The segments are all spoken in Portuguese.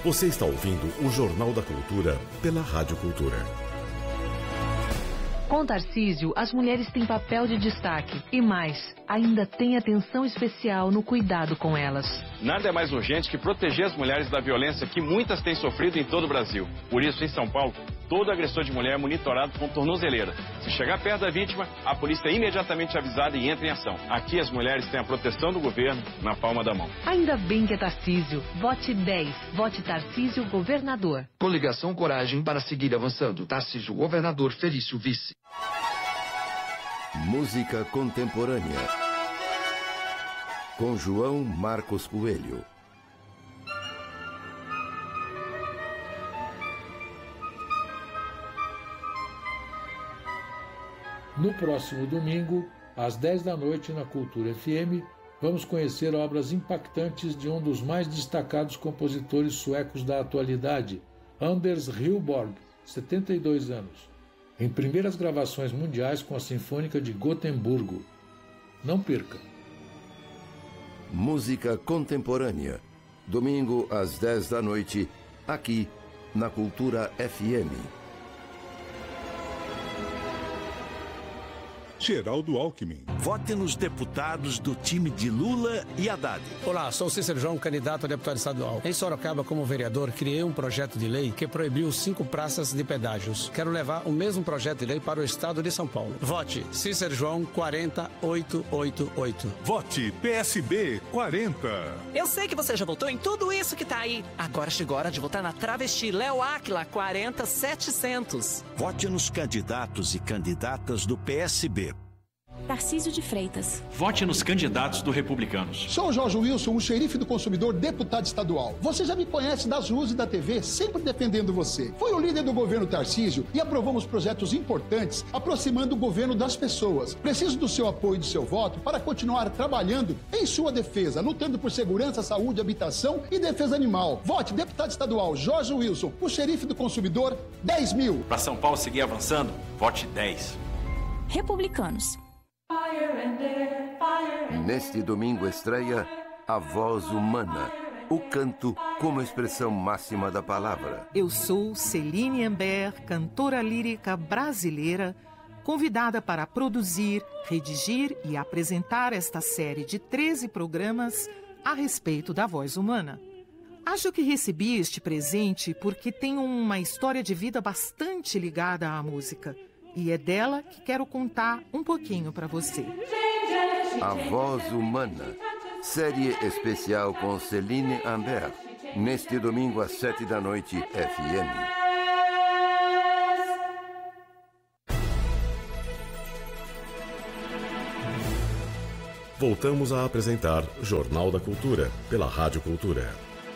Você está ouvindo o Jornal da Cultura pela Rádio Cultura. Com Tarcísio, as mulheres têm papel de destaque. E mais, ainda tem atenção especial no cuidado com elas. Nada é mais urgente que proteger as mulheres da violência que muitas têm sofrido em todo o Brasil. Por isso, em São Paulo, todo agressor de mulher é monitorado com tornozeleira. Se chegar perto da vítima, a polícia é imediatamente avisada e entra em ação. Aqui as mulheres têm a proteção do governo na palma da mão. Ainda bem que é Tarcísio. Vote 10. Vote Tarcísio Governador. Coligação Coragem para seguir avançando. Tarcísio Governador, Felício Vice. Música contemporânea. Com João Marcos Coelho. No próximo domingo, às 10 da noite, na Cultura FM, vamos conhecer obras impactantes de um dos mais destacados compositores suecos da atualidade, Anders Hillborg, 72 anos, em primeiras gravações mundiais com a Sinfônica de Gotemburgo. Não perca! Música contemporânea, domingo às 10 da noite, aqui na Cultura FM. Geraldo Alckmin. Vote nos deputados do time de Lula e Haddad. Olá, sou Cícero João, candidato a deputado estadual. Em Sorocaba, como vereador, criei um projeto de lei que proibiu 5 praças de pedágios. Quero levar o mesmo projeto de lei para o estado de São Paulo. Vote Cícero João 40888. Vote PSB 40. Eu sei que você já votou em tudo isso que tá aí. Agora chegou a hora de votar na travesti Léo Áquila 40700. Vote nos candidatos e candidatas do PSB. Tarcísio de Freitas. Vote nos candidatos do Republicanos. Sou Jorge Wilson, o xerife do consumidor, deputado estadual. Você já me conhece das ruas e da TV, sempre defendendo você. Fui o líder do governo Tarcísio e aprovamos projetos importantes, aproximando o governo das pessoas. Preciso do seu apoio e do seu voto para continuar trabalhando em sua defesa, lutando por segurança, saúde, habitação e defesa animal. Vote deputado estadual Jorge Wilson, o xerife do consumidor, 10 mil. Para São Paulo seguir avançando, vote 10. Republicanos. Neste domingo estreia A Voz Humana, o canto como expressão máxima da palavra. Eu sou Celine Ambert, cantora lírica brasileira, convidada para produzir, redigir e apresentar esta série de 13 programas a respeito da voz humana. Acho que recebi este presente porque tenho uma história de vida bastante ligada à música. E é dela que quero contar um pouquinho para você. A Voz Humana, série especial com Celine Ambert, neste domingo às 7 da noite, FM. Voltamos a apresentar Jornal da Cultura, pela Rádio Cultura.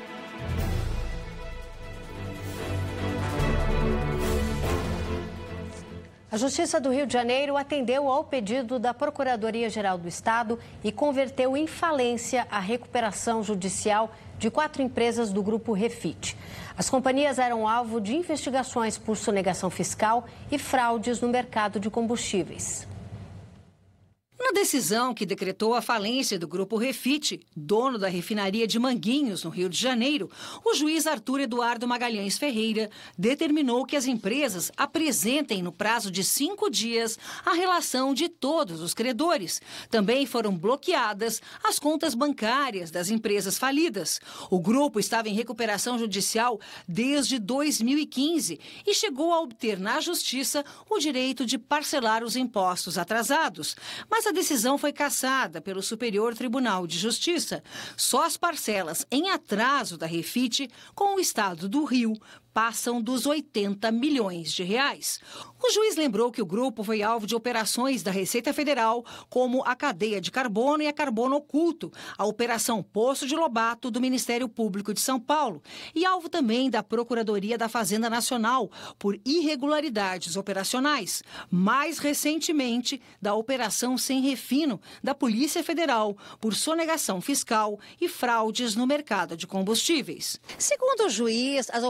A Justiça do Rio de Janeiro atendeu ao pedido da Procuradoria-Geral do Estado e converteu em falência a recuperação judicial de 4 empresas do Grupo Refit. As companhias eram alvo de investigações por sonegação fiscal e fraudes no mercado de combustíveis. Na decisão que decretou a falência do Grupo Refit, dono da refinaria de Manguinhos, no Rio de Janeiro, o juiz Arthur Eduardo Magalhães Ferreira determinou que as empresas apresentem no prazo de 5 dias a relação de todos os credores. Também foram bloqueadas as contas bancárias das empresas falidas. O grupo estava em recuperação judicial desde 2015 e chegou a obter na Justiça o direito de parcelar os impostos atrasados. Mas a decisão foi cassada pelo Superior Tribunal de Justiça. Só as parcelas em atraso da Refit com o Estado do Rio passam dos 80 milhões de reais. O juiz lembrou que o grupo foi alvo de operações da Receita Federal, como a cadeia de carbono e a carbono oculto, a Operação Poço de Lobato do Ministério Público de São Paulo e alvo também da Procuradoria da Fazenda Nacional por irregularidades operacionais. Mais recentemente, da Operação Sem Refino da Polícia Federal por sonegação fiscal e fraudes no mercado de combustíveis. Segundo o juiz, as operações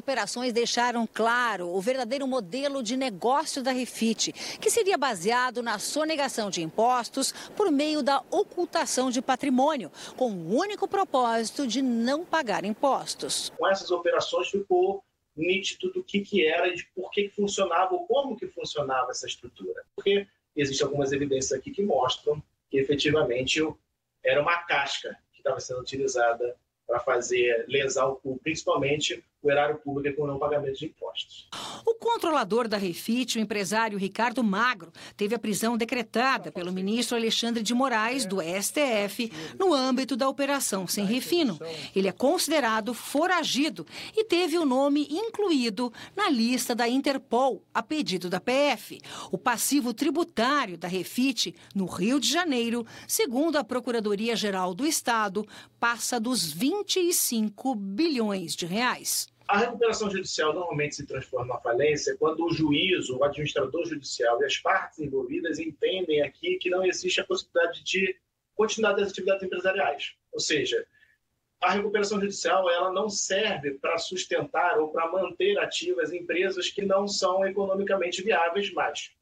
investigações deixaram claro o verdadeiro modelo de negócio da Refit, que seria baseado na sonegação de impostos por meio da ocultação de patrimônio, com o único propósito de não pagar impostos. Com essas operações ficou nítido do que era e de por que funcionava ou como que funcionava essa estrutura. Porque existem algumas evidências aqui que mostram que efetivamente era uma casca que estava sendo utilizada para fazer lesar o público, principalmente o erário público com não pagamento de impostos. O controlador da Refit, o empresário Ricardo Magro, teve a prisão decretada pelo ministro Alexandre de Moraes, do STF, no âmbito da Operação Sem Refino. Ele é considerado foragido e teve o nome incluído na lista da Interpol, a pedido da PF. O passivo tributário da Refit, no Rio de Janeiro, segundo a Procuradoria-Geral do Estado, passa dos 25 bilhões de reais. A recuperação judicial normalmente se transforma numa falência quando o juiz, o administrador judicial e as partes envolvidas entendem aqui que não existe a possibilidade de continuidade das atividades empresariais. Ou seja, a recuperação judicial ela não serve para sustentar ou para manter ativas empresas que não são economicamente viáveis mais.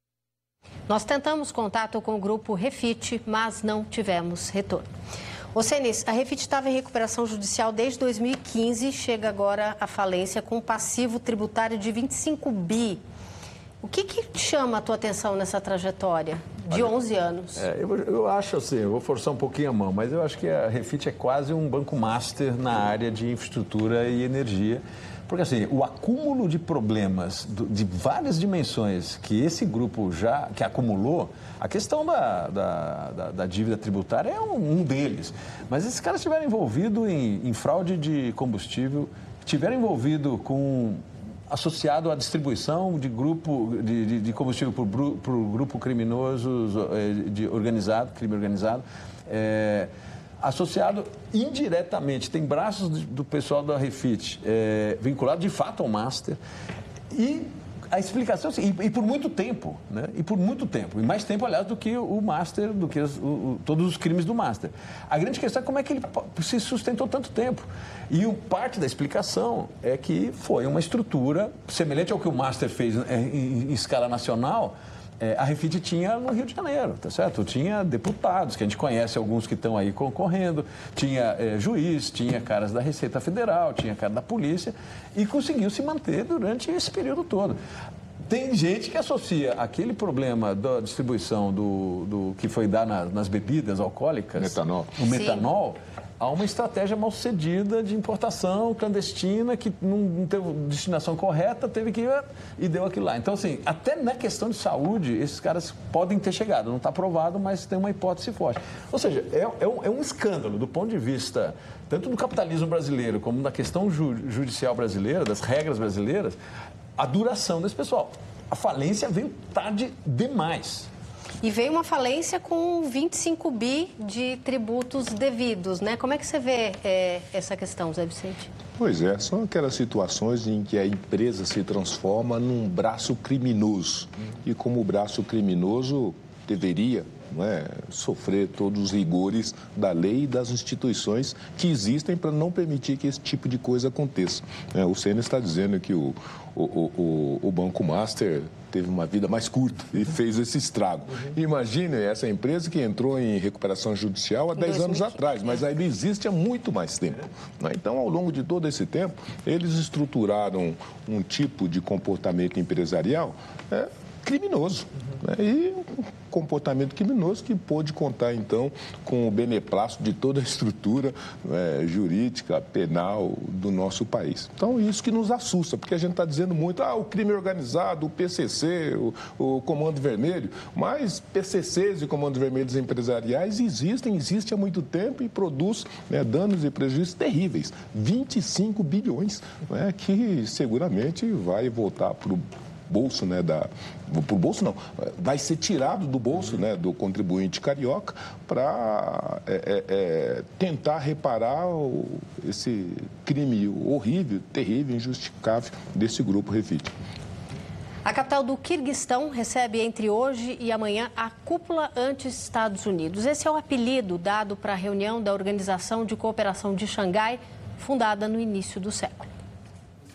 Nós tentamos contato com o grupo Refit, mas não tivemos retorno. Ô Cenis, a Refit estava em recuperação judicial desde 2015, chega agora à falência com um passivo tributário de 25 bi. O que chama a tua atenção nessa trajetória de 11 anos? Eu acho assim, eu vou forçar um pouquinho a mão, mas eu acho que a Refit é quase um banco master na área de infraestrutura e energia. Porque assim, o acúmulo de problemas de várias dimensões que esse grupo que acumulou, a questão da dívida tributária é um deles. Mas esses caras estiveram envolvidos em fraude de combustível, estiveram envolvidos associado à distribuição de combustível para o grupo criminoso crime organizado. Associado indiretamente, tem braços do pessoal da Refit vinculado de fato ao Master. E a explicação é assim, e por muito tempo, né? E por muito tempo. E mais tempo, aliás, do que o Master, do que todos os crimes do Master. A grande questão é como é que ele se sustentou tanto tempo. E parte da explicação é que foi uma estrutura semelhante ao que o Master fez em escala nacional. A Refit tinha no Rio de Janeiro, tá certo? Tinha deputados, que a gente conhece alguns que estão aí concorrendo, tinha juiz, tinha caras da Receita Federal, tinha cara da polícia, e conseguiu se manter durante esse período todo. Tem gente que associa aquele problema da distribuição do que foi dar nas bebidas alcoólicas, o metanol, a uma estratégia mal sucedida de importação clandestina que não teve destinação correta, teve que ir e deu aquilo lá. Então, assim, até na questão de saúde, esses caras podem ter chegado. Não está provado, mas tem uma hipótese forte. Ou seja, é um escândalo do ponto de vista tanto do capitalismo brasileiro como da questão judicial brasileira, das regras brasileiras, a duração desse pessoal. A falência veio tarde demais. E veio uma falência com 25 bi de tributos devidos, né? Como é que você vê essa questão, Zé Vicente? Pois é, são aquelas situações em que a empresa se transforma num braço criminoso. E como o braço criminoso deveria sofrer todos os rigores da lei e das instituições que existem para não permitir que esse tipo de coisa aconteça. O Senna está dizendo que o Banco Master teve uma vida mais curta e fez esse estrago. Imagine essa empresa que entrou em recuperação judicial há 10 anos atrás, mas ainda existe há muito mais tempo. Então, ao longo de todo esse tempo, eles estruturaram um tipo de comportamento empresarial criminoso. E um comportamento criminoso que pôde contar, então, com o beneplácito de toda a estrutura jurídica, penal do nosso país. Então, isso que nos assusta, porque a gente está dizendo muito, o crime organizado, o PCC, o Comando Vermelho, mas PCCs e Comandos Vermelhos empresariais existem há muito tempo e produz danos e prejuízos terríveis. 25 bilhões, que seguramente vai voltar para o bolso, por bolso não, vai ser tirado do bolso do contribuinte carioca para tentar reparar esse crime horrível, terrível, injustificável desse grupo Refit. A capital do Quirguistão recebe entre hoje e amanhã a Cúpula Anti-Estados Unidos. Esse é o apelido dado para a reunião da Organização de Cooperação de Xangai, fundada no início do século.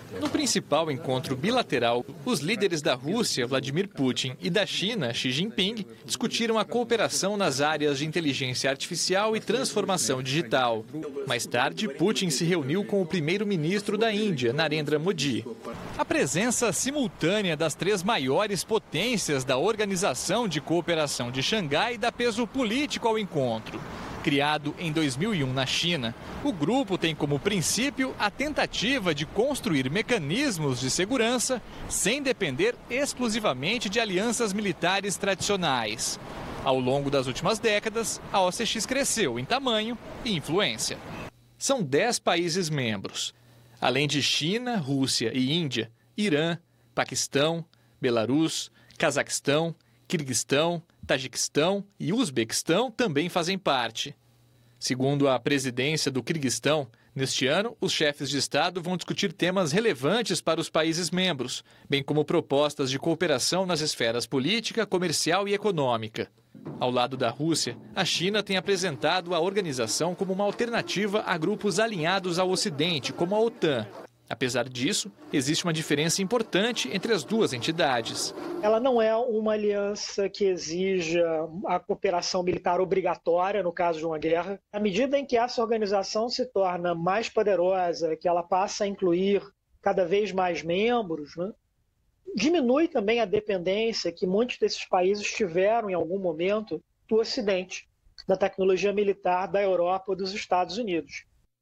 No principal encontro bilateral, os líderes da Rússia, Vladimir Putin, e da China, Xi Jinping, discutiram a cooperação nas áreas de inteligência artificial e transformação digital. Mais tarde, Putin se reuniu com o primeiro-ministro da Índia, Narendra Modi. A presença simultânea das 3 maiores potências da Organização de Cooperação de Xangai dá peso político ao encontro. Criado em 2001 na China, o grupo tem como princípio a tentativa de construir mecanismos de segurança sem depender exclusivamente de alianças militares tradicionais. Ao longo das últimas décadas, a OCX cresceu em tamanho e influência. São 10 países membros. Além de China, Rússia e Índia, Irã, Paquistão, Belarus, Cazaquistão, Quirguistão, Tajiquistão e Uzbequistão também fazem parte. Segundo a presidência do Quirguistão, neste ano, os chefes de Estado vão discutir temas relevantes para os países membros, bem como propostas de cooperação nas esferas política, comercial e econômica. Ao lado da Rússia, a China tem apresentado a organização como uma alternativa a grupos alinhados ao Ocidente, como a OTAN. Apesar disso, existe uma diferença importante entre as duas entidades. Ela não é uma aliança que exija a cooperação militar obrigatória no caso de uma guerra. À medida em que essa organização se torna mais poderosa, que ela passa a incluir cada vez mais membros, né, diminui também a dependência que muitos desses países tiveram em algum momento do Ocidente, da tecnologia militar da Europa ou dos Estados Unidos.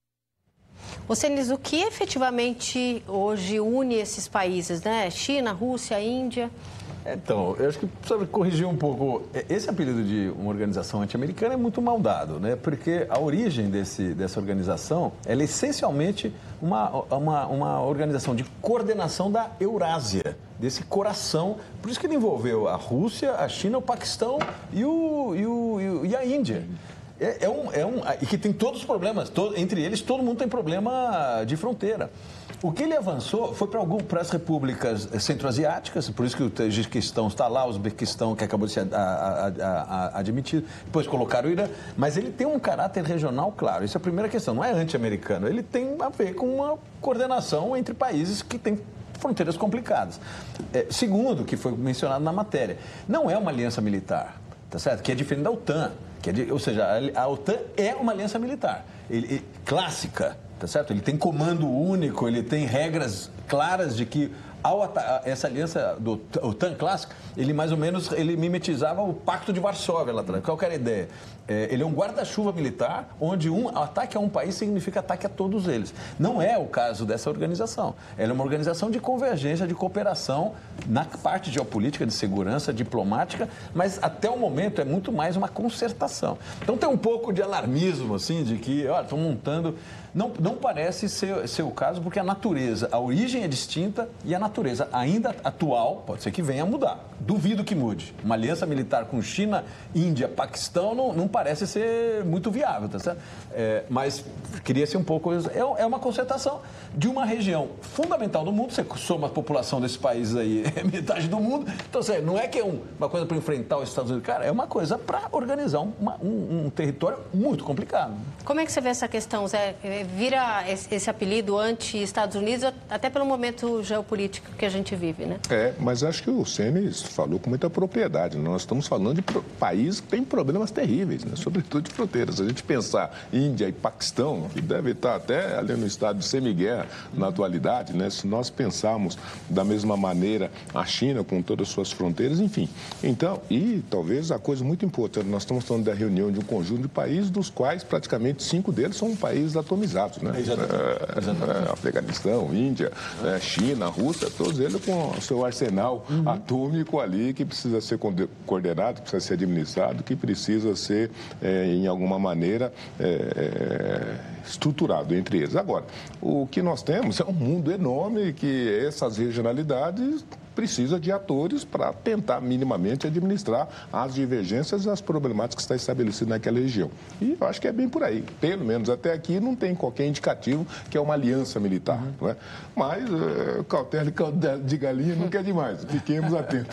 Ocenis, o que efetivamente hoje une esses países, né? China, Rússia, Índia? Então, eu acho que precisa corrigir um pouco. Esse apelido de uma organização anti-americana é muito mal dado, né? Porque a origem dessa organização ela é essencialmente uma organização de coordenação da Eurásia, desse coração. Por isso que ele envolveu a Rússia, a China, o Paquistão e a Índia. E que tem todos os problemas, entre eles todo mundo tem problema de fronteira. O que ele avançou foi para as repúblicas centro-asiáticas, por isso que o Tajiquistão está lá, o Uzbequistão, que acabou de ser admitido, depois colocaram o Irã, mas ele tem um caráter regional claro, isso é a primeira questão, não é anti-americano, ele tem a ver com uma coordenação entre países que têm fronteiras complicadas. Segundo, que foi mencionado na matéria, não é uma aliança militar, tá certo? Que é diferente da OTAN. Ou seja, a OTAN é uma aliança militar, clássica, tá certo? Ele tem comando único, ele tem regras claras de que essa aliança do OTAN clássica, ele mais ou menos mimetizava o Pacto de Varsóvia lá atrás. Qual que era a ideia? Ele é um guarda-chuva militar, onde um ataque a um país significa ataque a todos eles. Não é o caso dessa organização. Ela é uma organização de convergência, de cooperação na parte geopolítica, de segurança, diplomática, mas até o momento é muito mais uma concertação. Então tem um pouco de alarmismo, assim, de que, olha, estão montando... Não parece ser o caso, porque a natureza, a origem é distinta e a natureza ainda atual, pode ser que venha a mudar. Duvido que mude. Uma aliança militar com China, Índia, Paquistão não parece ser muito viável, tá certo? Mas cria-se um pouco... É uma concertação de uma região fundamental do mundo. Você soma a população desses países aí, é metade do mundo. Então, não é que é uma coisa para enfrentar os Estados Unidos. Cara, é uma coisa para organizar um território muito complicado. Como é que você vê essa questão, Zé? Vira esse apelido anti-Estados Unidos, até pelo momento geopolítico que a gente vive, né? Mas acho que o Cenis falou com muita propriedade. Nós estamos falando de países que têm problemas terríveis, né? Sobretudo de fronteiras. Se a gente pensar Índia e Paquistão, que deve estar até ali no estado de semi-guerra na atualidade, né? Se nós pensarmos da mesma maneira a China com todas as suas fronteiras, enfim. Então, e talvez a coisa muito importante, nós estamos falando da reunião de um conjunto de países, dos quais praticamente 5 deles são países atomizados. Né? Afeganistão, Índia, China, Rússia, todos eles com o seu arsenal atômico ali que precisa ser coordenado, precisa ser administrado, que precisa ser, em alguma maneira, estruturado entre eles. Agora, o que nós temos é um mundo enorme que essas regionalidades precisa de atores para tentar minimamente administrar as divergências e as problemáticas que estão estabelecidas naquela região. E eu acho que é bem por aí. Pelo menos até aqui não tem qualquer indicativo que é uma aliança militar. Não é? Mas cautela de galinha nunca é demais. Fiquemos atentos.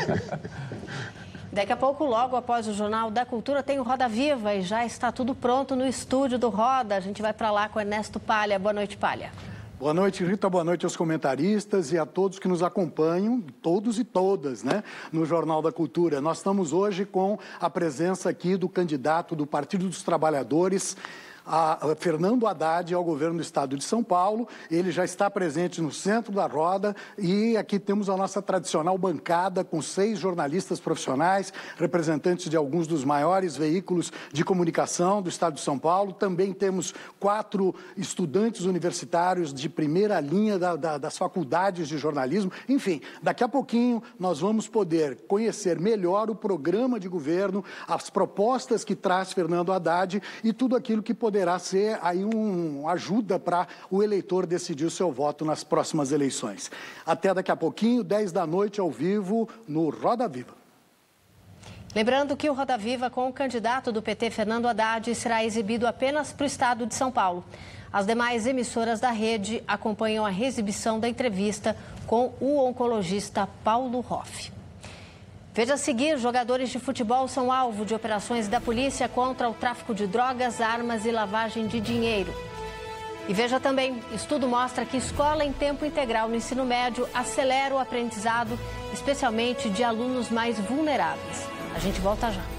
Daqui a pouco, logo após o Jornal da Cultura, tem o Roda Viva e já está tudo pronto no estúdio do Roda. A gente vai para lá com Ernesto Palha. Boa noite, Palha. Boa noite, Rita. Boa noite aos comentaristas e a todos que nos acompanham, todos e todas, né, no Jornal da Cultura. Nós estamos hoje com a presença aqui do candidato do Partido dos Trabalhadores, Fernando Haddad, ao governo do estado de São Paulo. Ele já está presente no centro da roda e aqui temos a nossa tradicional bancada com 6 jornalistas profissionais, representantes de alguns dos maiores veículos de comunicação do estado de São Paulo. Também temos 4 estudantes universitários de primeira linha das faculdades de jornalismo. Enfim, daqui a pouquinho nós vamos poder conhecer melhor o programa de governo, as propostas que traz Fernando Haddad e tudo aquilo que poderá ser aí uma ajuda para o eleitor decidir o seu voto nas próximas eleições. Até daqui a pouquinho, 10 da noite, ao vivo, no Roda Viva. Lembrando que o Roda Viva com o candidato do PT, Fernando Haddad, será exibido apenas para o estado de São Paulo. As demais emissoras da rede acompanham a reexibição da entrevista com o oncologista Paulo Hoff. Veja a seguir, jogadores de futebol são alvo de operações da polícia contra o tráfico de drogas, armas e lavagem de dinheiro. E veja também, estudo mostra que escola em tempo integral no ensino médio acelera o aprendizado, especialmente de alunos mais vulneráveis. A gente volta já.